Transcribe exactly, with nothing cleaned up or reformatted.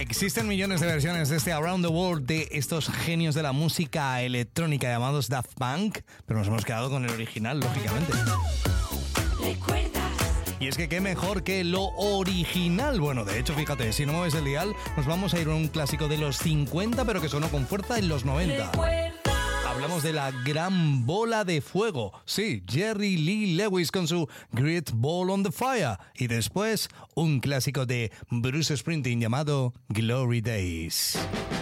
Existen millones de versiones de este Around the World de estos genios de la música electrónica llamados Daft Punk, pero nos hemos quedado con el original, lógicamente. Y es que qué mejor que lo original. Bueno, de hecho, fíjate, si no mueves el dial, nos vamos a ir a un clásico de los cincuenta, pero que sonó con fuerza en los noventa. Hablamos de la gran bola de fuego. Sí, Jerry Lee Lewis con su Great Ball on the Fire. Y después, un clásico de Bruce Springsteen llamado Glory Days.